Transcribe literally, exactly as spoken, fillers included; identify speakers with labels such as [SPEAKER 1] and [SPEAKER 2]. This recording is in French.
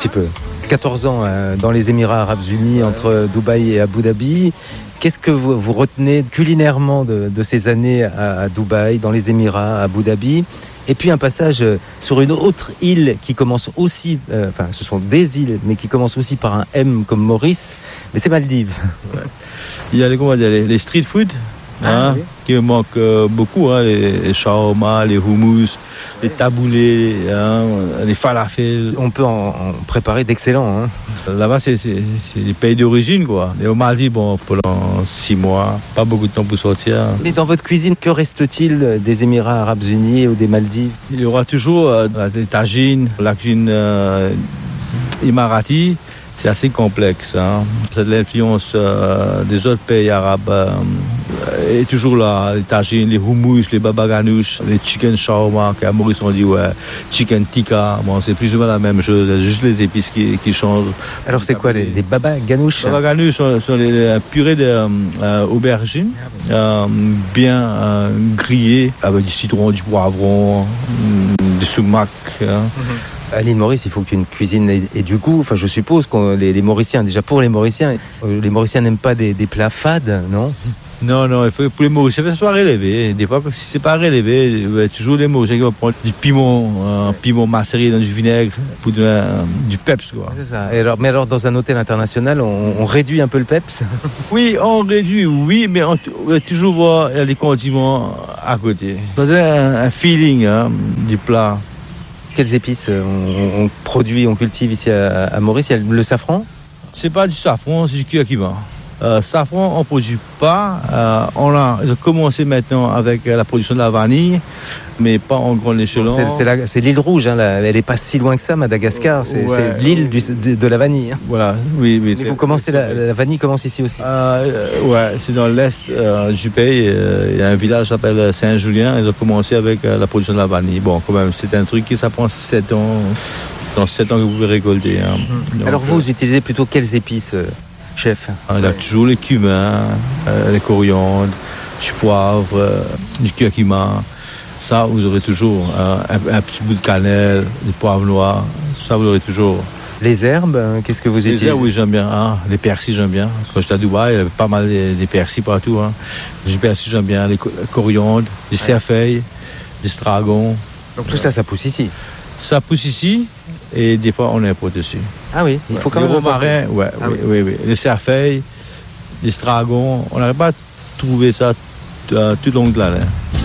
[SPEAKER 1] petit peu. quatorze ans euh, dans les Émirats Arabes Unis, entre Dubaï et Abu Dhabi. Qu'est-ce que vous, vous retenez culinairement de, de ces années à, à Dubaï, dans les Émirats, à Abu Dhabi? Et puis un passage sur une autre île qui commence aussi, euh, enfin ce sont des îles, mais qui commencent aussi par un M comme Maurice, mais c'est Maldives.
[SPEAKER 2] Ouais. Il y a les, comment dire, les, les street food,
[SPEAKER 1] ah,
[SPEAKER 2] hein,
[SPEAKER 1] oui.
[SPEAKER 2] qui me manquent euh, beaucoup, hein, les, les shawarma, les hummus, les taboulés, hein, les falafels.
[SPEAKER 1] On peut en, en préparer d'excellents. Hein.
[SPEAKER 2] Là-bas, c'est, c'est, c'est les pays d'origine, quoi. Et au Maldives, bon, pendant six mois, pas beaucoup de temps pour sortir.
[SPEAKER 1] Et dans votre cuisine, que reste-t-il des Émirats Arabes Unis ou des Maldives?
[SPEAKER 2] Il y aura toujours euh, des tagines, la cuisine euh, émirati. C'est assez complexe. Hein. C'est de l'influence euh, des autres pays arabes. Euh, et toujours là, les tagines, les hummus, les baba ganoush, les chicken shawarma, qu'à Maurice on dit ouais, chicken tikka. Bon, c'est plus ou moins la même chose, juste les épices qui, qui changent.
[SPEAKER 1] Alors c'est quoi, les, les baba ganoush?
[SPEAKER 2] Les baba ganoush sont, sont les, les purées d'aubergines, euh, bien euh, grillées, avec du citron, du poivron, du sumac. Hein. Mm-hmm.
[SPEAKER 1] À l'île Maurice, il faut qu'une cuisine ait, ait du goût. Enfin, je suppose que les, les Mauriciens, déjà pour les Mauriciens, les Mauriciens n'aiment pas des, des plats fades, non?
[SPEAKER 2] Non, non, il faut pour les Mauriciens, il faut que ce soit relevé. Des fois, si c'est pas relevé, il y a toujours les Mauriciens qui vont prendre du piment, un piment macéré dans du vinaigre, pour de, euh, du peps, quoi.
[SPEAKER 1] C'est ça. Et alors, mais alors, dans un hôtel international, on, on réduit un peu le peps?
[SPEAKER 2] Oui, on réduit, oui, mais on, on va toujours voir les condiments à côté. Ça donne un, un feeling hein, du plat.
[SPEAKER 1] Quelles épices on, on produit, on cultive ici à, à Maurice? Il y a le safran?
[SPEAKER 2] C'est pas du safran, c'est du curcuma. Euh, safran, on ne produit pas. Euh, on a commencé maintenant avec la production de la vanille, mais pas en grande échelon.
[SPEAKER 1] C'est, c'est, la, c'est l'île rouge, hein, la, elle n'est pas si loin que ça, Madagascar. C'est, ouais. c'est l'île du, de, de la vanille. Hein.
[SPEAKER 2] Voilà, oui, oui.
[SPEAKER 1] Mais vous commencez, la, la vanille commence ici aussi.
[SPEAKER 2] Euh, ouais, c'est dans l'est euh, du pays. Il euh, y a un village qui s'appelle Saint-Julien. Ils ont commencé avec euh, la production de la vanille. Bon, quand même, c'est un truc qui ça prend sept ans. Dans sept ans que vous pouvez récolter. Hein.
[SPEAKER 1] Mmh. Donc, Alors vous, euh, vous utilisez plutôt quelles épices, euh, chef?
[SPEAKER 2] Il y a toujours les cumins, euh, les coriandres, du poivre, euh, du curcuma. Ça, vous aurez toujours euh, un, un petit bout de cannelle, du poivre noir. Ça, vous aurez toujours.
[SPEAKER 1] Les herbes, hein, qu'est-ce que vous
[SPEAKER 2] les
[SPEAKER 1] utilisez?
[SPEAKER 2] Les herbes, oui, j'aime bien. Hein. Les persils, j'aime bien. Quand j'étais à Dubaï, il y avait pas mal de, de persils partout. Hein. Du persil, j'aime bien. Les coriandres, du cerfeuil, du stragon.
[SPEAKER 1] Donc tout ça, ça pousse ici?
[SPEAKER 2] Ça pousse ici et des fois on importe dessus.
[SPEAKER 1] Ah oui, il faut
[SPEAKER 2] ouais.
[SPEAKER 1] quand même.
[SPEAKER 2] Les romarins, ouais, ah oui, oui, oui, oui. Les cerfeuils, les stragons, on n'arrive pas à trouver ça tout, euh, tout le long de l'année.